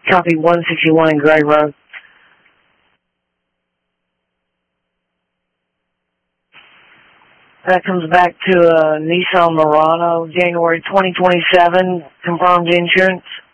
Copy 161 in Gray Road. That comes back to Nissan Murano, January 2027, confirmed insurance.